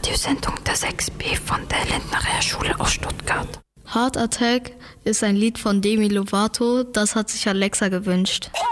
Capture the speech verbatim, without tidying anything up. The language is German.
Radiosendung der sechs B von der Lindner Realschule aus Stuttgart. Heart Attack ist ein Lied von Demi Lovato, das hat sich Alexa gewünscht.